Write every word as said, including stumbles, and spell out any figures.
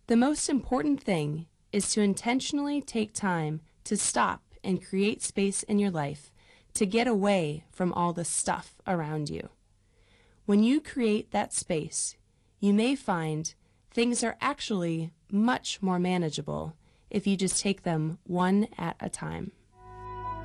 The most important thing is to intentionally take time to stop and create space in your life to get away from all the stuff around you. When you create that space, you may find things are actually much more manageable if you just take them one at a time.